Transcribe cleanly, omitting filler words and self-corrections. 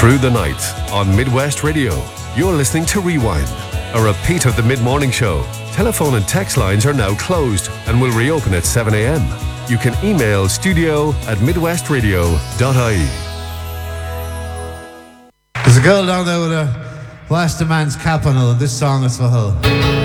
through the night on Midwest Radio. You're listening to Rewind, a repeat of the mid-morning show. Telephone and text lines are now closed and will reopen at 7 a.m. You can email studio@midwestradio.ie. There's a girl down there with a West man's cap on her, and this song is for her.